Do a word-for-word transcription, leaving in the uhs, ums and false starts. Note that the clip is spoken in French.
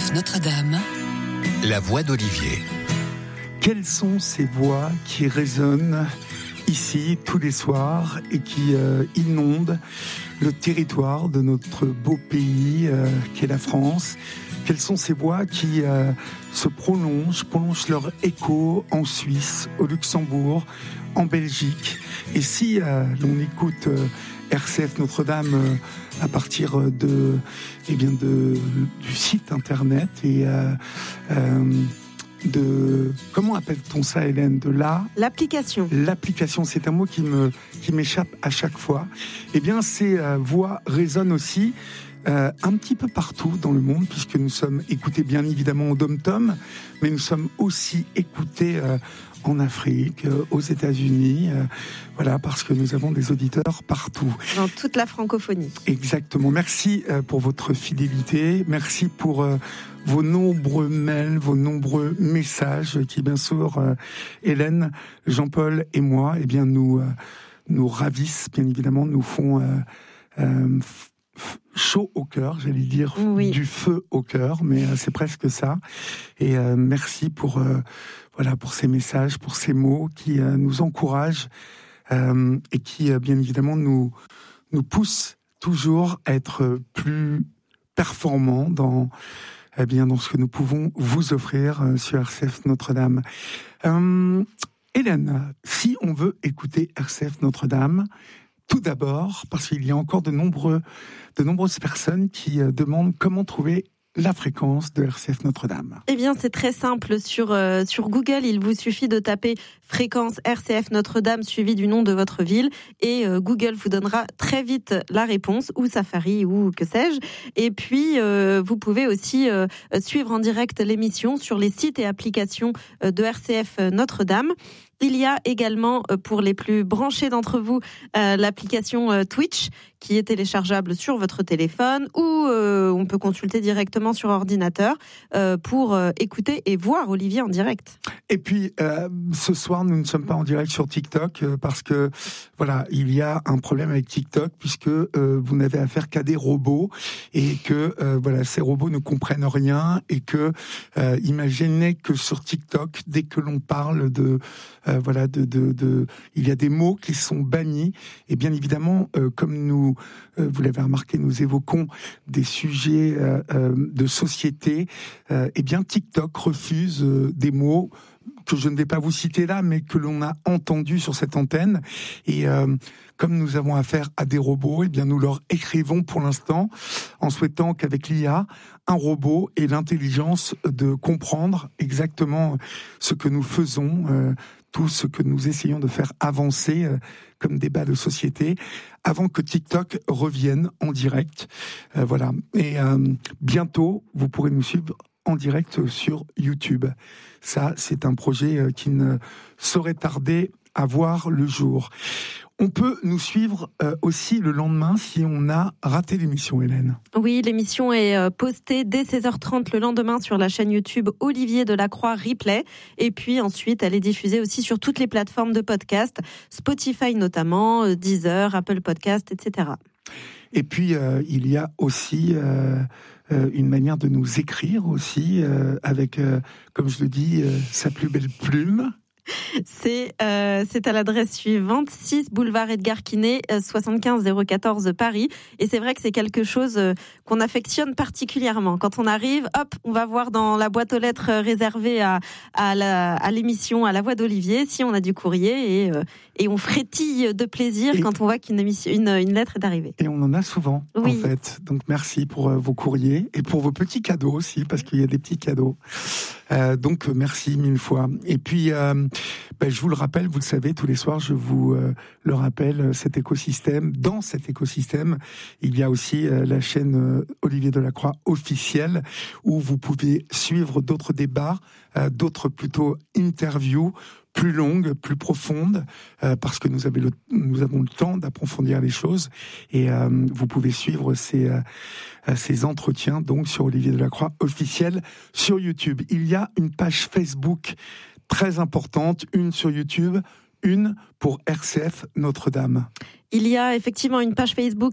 F Notre-Dame, la voix d'Olivier. Quelles sont ces voix qui résonnent ici tous les soirs et qui euh, inondent le territoire de notre beau pays euh, qui est la France? Quelles sont ces voix qui euh, se prolongent, prolongent leur écho en Suisse, au Luxembourg, en Belgique? Et si euh, l'on écoute euh, R C F Notre-Dame euh, à partir de, eh bien de, du site internet et euh, euh, de, comment appelle-t-on ça, Hélène? De la... L'application. L'application, c'est un mot qui me, qui m'échappe à chaque fois. Eh bien, ces euh, voix résonnent aussi euh, un petit peu partout dans le monde, puisque nous sommes écoutés bien évidemment au Dom-Tom, mais nous sommes aussi écoutés euh, en Afrique, euh, aux États-Unis, euh, voilà, parce que nous avons des auditeurs partout. Dans toute la francophonie. Exactement. Merci euh, pour votre fidélité. Merci pour euh, vos nombreux mails, vos nombreux messages qui, bien sûr, euh, Hélène, Jean-Paul et moi, eh bien, nous, euh, nous ravissent, bien évidemment, nous font euh, euh, f- chaud au cœur, j'allais dire, oui. Du feu au cœur, mais euh, c'est presque ça. Et euh, merci pour, euh, voilà, pour ces messages, pour ces mots qui euh, nous encouragent euh, et qui, euh, bien évidemment, nous, nous poussent toujours à être plus performants dans... Eh bien, dans ce que nous pouvons vous offrir euh, sur R C F Notre-Dame. Euh, Hélène, si on veut écouter R C F Notre-Dame, tout d'abord, parce qu'il y a encore de, nombreux, de nombreuses personnes qui euh, demandent comment trouver la fréquence de R C F Notre-Dame. Eh bien, c'est très simple. Sur, euh, sur Google, il vous suffit de taper fréquence R C F Notre-Dame suivi du nom de votre ville et euh, Google vous donnera très vite la réponse, ou Safari ou que sais-je. Et puis, euh, vous pouvez aussi euh, suivre en direct l'émission sur les sites et applications de R C F Notre-Dame. Il y a également, pour les plus branchés d'entre vous, euh, l'application euh, Twitch qui est téléchargeable sur votre téléphone ou euh, on peut consulter directement sur ordinateur euh, pour euh, écouter et voir Olivier en direct. Et puis, euh, ce soir, nous ne sommes pas en direct sur TikTok euh, parce que, voilà, il y a un problème avec TikTok puisque euh, vous n'avez affaire qu'à des robots et que, euh, voilà, ces robots ne comprennent rien et que, euh, imaginez que sur TikTok, dès que l'on parle de... Euh, voilà, de, de, de, il y a des mots qui sont bannis. Et bien évidemment, euh, comme nous, euh, vous l'avez remarqué, nous évoquons des sujets euh, euh, de société. Euh, et bien, TikTok refuse euh, des mots que je ne vais pas vous citer là, mais que l'on a entendu sur cette antenne. Et euh, comme nous avons affaire à des robots, eh bien nous leur écrivons pour l'instant, en souhaitant qu'avec l'I A, un robot ait l'intelligence de comprendre exactement ce que nous faisons, euh, tout ce que nous essayons de faire avancer euh, comme débat de société, avant que TikTok revienne en direct. Euh, voilà. Et euh, bientôt, vous pourrez nous suivre en direct sur YouTube. Ça, c'est un projet qui ne saurait tarder à voir le jour. On peut nous suivre euh, aussi le lendemain si on a raté l'émission, Hélène. Oui, l'émission est euh, postée dès seize heures trente le lendemain sur la chaîne YouTube Olivier Delacroix Replay. Et puis ensuite, elle est diffusée aussi sur toutes les plateformes de podcast, Spotify notamment, euh, Deezer, Apple Podcast, et cetera. Et puis, euh, il y a aussi... Euh Euh, une manière de nous écrire aussi, euh, avec, euh, comme je le dis, euh, sa plus belle plume. C'est, euh, c'est à l'adresse suivante, six boulevard Edgar Quinet, soixante-quinze zéro quatorze Paris. Et c'est vrai que c'est quelque chose qu'on affectionne particulièrement. Quand on arrive, hop, on va voir dans la boîte aux lettres réservée à, à, la, à l'émission, à la voix d'Olivier, si on a du courrier, et, euh, et on frétille de plaisir et quand on voit qu'une émission, une, une lettre est arrivée. Et on en a souvent, oui. En fait. Donc merci pour euh, vos courriers et pour vos petits cadeaux aussi, parce qu'il y a des petits cadeaux. Euh, donc merci mille fois. Et puis, euh, ben, je vous le rappelle, vous le savez, tous les soirs, je vous euh, le rappelle, cet écosystème. Dans cet écosystème, il y a aussi euh, la chaîne euh, Olivier Delacroix officielle, où vous pouvez suivre d'autres débats, euh, d'autres plutôt interviews, plus longue, plus profonde, euh, parce que nous, avez le, nous avons le temps d'approfondir les choses. Et euh, vous pouvez suivre ces, euh, ces entretiens donc sur Olivier Delacroix officiel sur YouTube. Il y a une page Facebook très importante, une sur YouTube, une pour R C F Notre-Dame. Il y a effectivement une page Facebook